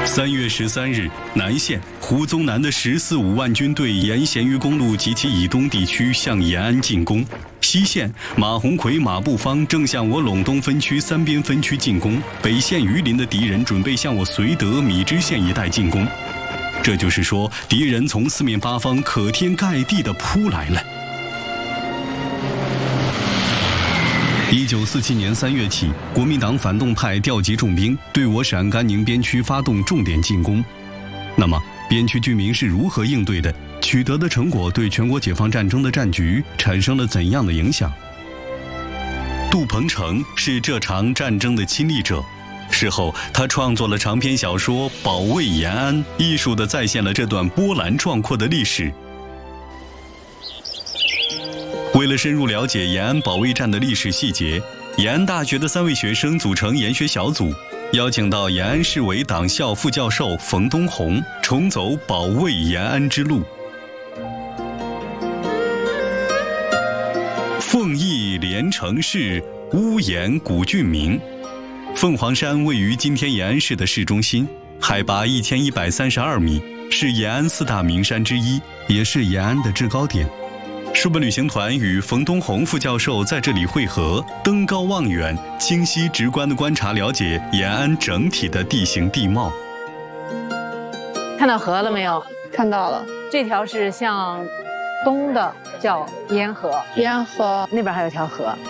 3月13日，南线胡宗南的1045万军队沿咸鱼公路及其以东地区向延安进攻；西线马鸿逵、马步芳正向我陇东分区三边分区进攻；北线榆林的敌人准备向我绥德、米脂县一带进攻。这就是说，敌人从四面八方可天盖地地扑来了。1947年3月起，国民党反动派调集重兵，对我陕甘宁边区发动重点进攻。那么，边区居民是如何应对的？取得的成果对全国解放战争的战局产生了怎样的影响？杜鹏程是这场战争的亲历者。事后，他创作了长篇小说《保卫延安》，艺术地再现了这段波澜壮阔的历史。为了深入了解延安保卫战的历史细节，延安大学的3位学生组成研学小组，邀请到延安市委党校副教授冯东红重走保卫延安之路。凤翼连城市，屋檐古峻名。凤凰山位于今天延安市的市中心，海拔1132米，是延安4大名山之一，也是延安的制高点。书本旅行团与冯东红副教授在这里会合，登高望远，清晰直观地观察了解延安整体的地形地貌。 看到河了没有？ 看到了， 这条是向东的，叫烟河， 烟河那边还有条河。